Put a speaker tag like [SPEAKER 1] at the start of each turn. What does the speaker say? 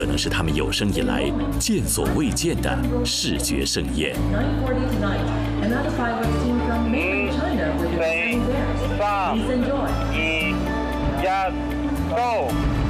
[SPEAKER 1] 可能是他们有生以来见所未见的视觉盛宴。
[SPEAKER 2] 5、4、3、2、1，Just go！